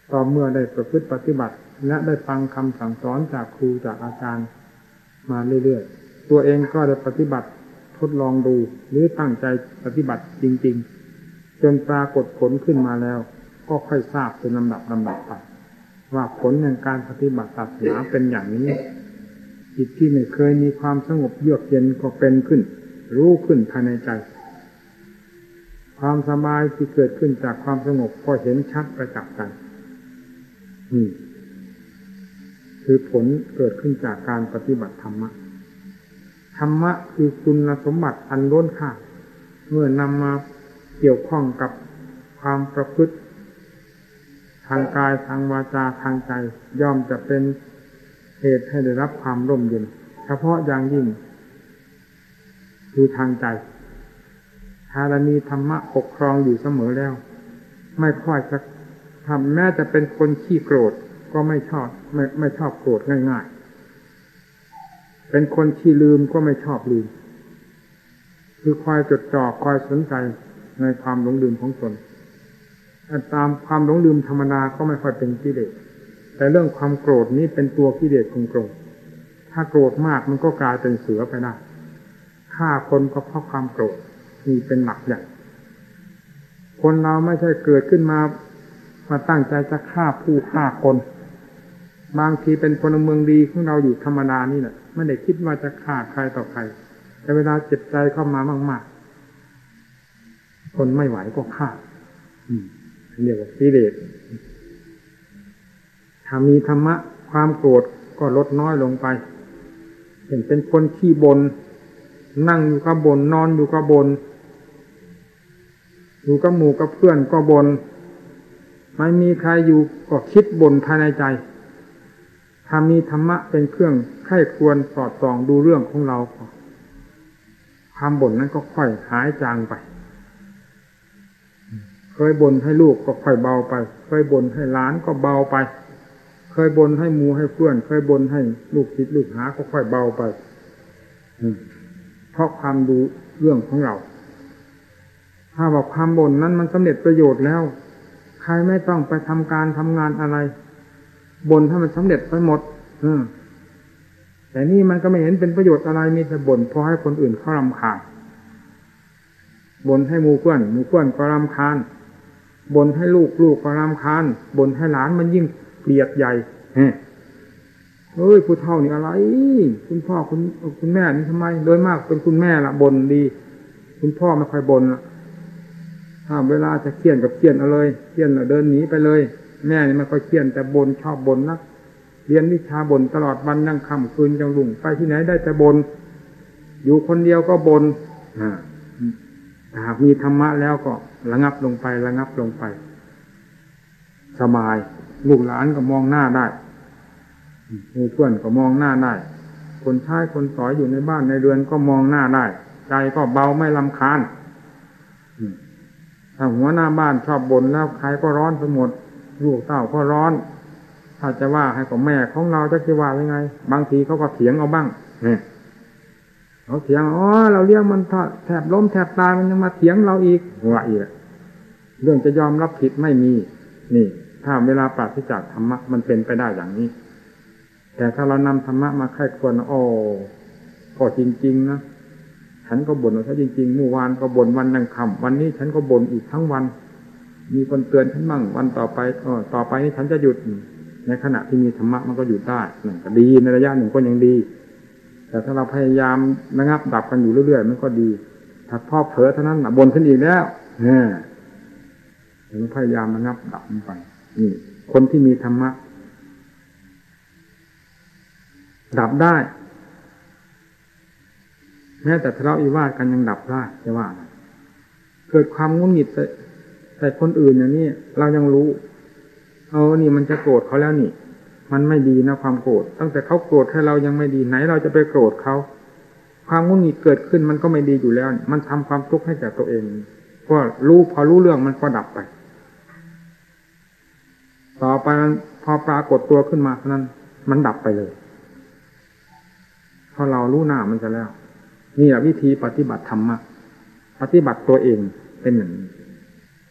ต่อเมื่อได้ประพฤติปฏิบัติและได้ฟังคำสั่งสอนจากครูจากอาจารย์มาเรื่อยๆตัวเองก็ได้ปฏิบัติทดลองดูหรือตั้งใจปฏิบัติจริงๆจนปรากฏผลขึ้นมาแล้วก็ค่อยทราบเป็นลำดับไปว่าผลแห่งการปฏิบัติศาสนาเป็นอย่างนี้จิตที่ไม่เคยมีความสงบเยือกเย็นก็เป็นขึ้นรู้ขึ้นภายในใจความสบายที่เกิดขึ้นจากความสงบก็เห็นชัดประจักษ์ใจนี่คือผลเกิดขึ้นจากการปฏิบัติธรรมะธรรมะคือคุณสมบัติอันล้นค่าเมื่อนำมาเกี่ยวข้องกับความประพฤติทางกายทางวาจาทางใจย่อมจะเป็นเหตุให้ได้รับความร่มเย็นเฉพาะอย่างยิ่งคือทางใจถ้าเรามีธรรมะปกครองอยู่เสมอแล้วไม่ค่อยจะทำแม้จะเป็นคนขี้โกรธก็ไม่ชอบโกรธง่ายๆเป็นคนขี้ลืมก็ไม่ชอบลืมคือคอยจดจ่อคอยสนใจในความหลงลืมของตนตามความหลงลืมธรรมดาก็ไม่ค่อยเป็นกิเลสแต่เรื่องความโกรธนี้เป็นตัวกิเลสของโกรธถ้าโกรธมากมันก็กลายเป็นเสือไปได้ฆ่าคนก็เพราะความโกรธนี่เป็นหลักใหญ่คนเราไม่ใช่เกิดขึ้นมาตั้งใจจะฆ่าผู้ฆ่าคนบางทีเป็นพลเมืองดีของเราอยู่ธรรมดานี่แหละไม่ได้คิดว่าจะฆ่าใครต่อใครแต่เวลาเจ็บใจเข้ามามากๆคนไม่ไหวก็ฆ่าเรียกว่ากิเลสถ้ามีธรรมะความโกรธก็ลดน้อยลงไปเห็นเป็นคนขี้บ่นนั่งอยู่ก็บ่นนอนอยู่ก็บ่นอยู่กับหมู่กับเพื่อนก็บ่นไม่มีใครอยู่ก็คิดบ่นภายในใจถ้ามีธรรมะเป็นเครื่องไข้ควรสอดส่องดูเรื่องของเราความบ่นนั้นก็ค่อยหายจางไปเคยบ่นให้ลูกก็ค่อยเบาไปเคยบ่นให้หลานก็เบาไปเคยบ่นให้หมู่ให้เพื่อนเคยบ่นให้ลูกศิษย์ลูกหาก็ค่อยเบาไปเพราะความดูเรื่องของเราถ้าว่าความบ่นนั้นมันสำเร็จประโยชน์แล้วใครไม่ต้องไปทำการทำงานอะไรบ่นให้มันสำเร็จไปหมดแต่นี่มันก็ไม่เห็นเป็นประโยชน์อะไรมีแต่บ่นพอให้คนอื่นเขารำคาญบ่นให้หมู่เพื่อนก็รำคาญบ่นให้ลูกก็รำคาญบ่นให้หลานมันยิ่งเกลียดใหญ่ผู้เฒ่านี่อะไรคุณพ่อคุณแม่นี่ทำไมโดยมากเป็นคุณแม่ละบ่นดีคุณพ่อไม่ค่อยบ่นละถ้าเวลาจะเคี่ยนกับเคี่ยนเอาเลยเคี่ยนเดินหนีไปเลยแม่นี่ไม่ค่อยเคี่ยนแต่บ่นชอบบ่นนักเรียนวิชาบ่นตลอดวันนั่งค่ำคืนจังรุ่งไปที่ไหนได้แต่บ่นอยู่คนเดียวก็บ่นหากมีธรรมะแล้วก็ระงับลงไปสบายลูกหลานก็มองหน้าได้มีเพื่อนก็มองหน้าได้คนใช้คนสอยอยู่ในบ้านในเรือนก็มองหน้าได้ใจก็เบาไม่รำคาญถ้าหัวหน้าบ้านชอบบ่นแล้วใครก็ร้อนไปหมดลูกเต้าก็ร้อนถ้าจะว่าให้กับแม่ของเราจะว่ายังไงบางทีเขาก็เถียงเอาบ้างเขาเถียงเราเลี้ยงมันแทบล้มแทบตายมันยังมาเถียงเราอีกว่าอีกเรื่องจะยอมรับผิดไม่มีนี่ถ้าเวลาปราศจากธรรมะมันเป็นไปได้อย่างนี้แต่ถ้าเรานำธรรมะมาไข้ควรก็จริงๆนะฉันก็บ่นว่าจริงๆเมื่อวานก็บ่นวันนั่งค่ำวันนี้ฉันก็บ่นอีกทั้งวันมีคนเตือนฉันมั่งวันต่อไปนี้ฉันจะหยุดในขณะที่มีธรรมะมันก็หยุดได้นั่นก็ดีในระยะหนึ่งก็ยังดีแต่ถ้าเราพยายามระงับดับกันอยู่เรื่อยๆมันก็ดีถ้าพ่อเผลอเท่านั้นบ่นขึ้นอีกแล้วเราพยายามระงับดับมันไปนี่คนที่มีธรรมะดับได้แม้แต่ทะเลาะวิวาทกันยังดับได้จะว่าเกิดความงุนงิดแต่คนอื่นอย่างนี้เรายังรู้นี่มันจะโกรธเขาแล้วนี่มันไม่ดีนะความโกรธตั้งแต่เขาโกรธให้เรายังไม่ดีไหนเราจะไปโกรธเขาความงุนงิดเกิดขึ้นมันก็ไม่ดีอยู่แล้วมันทำความทุกข์ให้แก่ตัวเองเพราะพอรู้เรื่องมันก็ดับไปต่อไปพอปรากฏตัวขึ้นมาเท่านั้นมันดับไปเลยพอเรารู้หน้ามันจะแล้วนี่แหละวิธีปฏิบัติธรรมะปฏิบัติตัวเองเป็นอย่างนี้